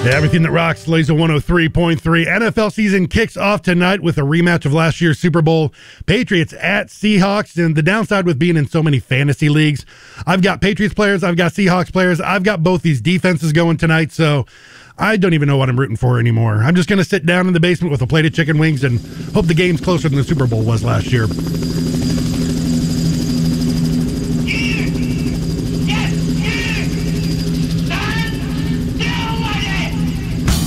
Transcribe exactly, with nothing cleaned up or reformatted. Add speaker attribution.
Speaker 1: Yeah, everything that rocks, Laser one oh three point three. N F L season kicks off tonight with a rematch of last year's Super Bowl. Patriots at Seahawks, and the downside with being in so many fantasy leagues, I've got Patriots players, I've got Seahawks players, I've got both these defenses going tonight, so I don't even know what I'm rooting for anymore. I'm just going to sit down in the basement with a plate of chicken wings and hope the game's closer than the Super Bowl was last year.